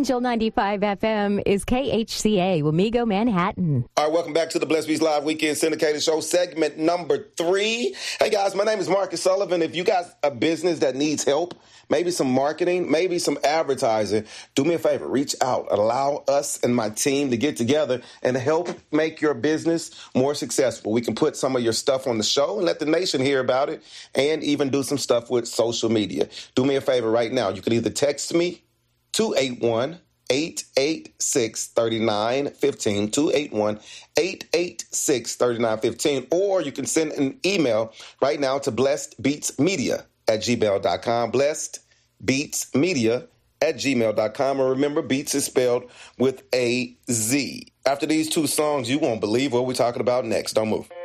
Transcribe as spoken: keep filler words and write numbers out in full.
Angel ninety-five F M is K H C A, Wamego, Manhattan. All right, welcome back to the Blessed Beats Live Weekend Syndicated Show, segment number three. Hey, guys, my name is Marcus Sullivan. If you got a business that needs help, maybe some marketing, maybe some advertising, do me a favor, reach out. Allow us and my team to get together and help make your business more successful. We can put some of your stuff on the show and let the nation hear about it, and even do some stuff with social media. Do me a favor right now. You can either text me, two eight one, eight eight six, three nine one five, two eight one, eight eight six, three nine one five, or you can send an email right now to blessedbeatsmedia at gmail dot com, blessedbeatsmedia at gmail dot com, and remember, Beats is spelled with a Z. After these two songs, you won't believe what we're talking about next. Don't move.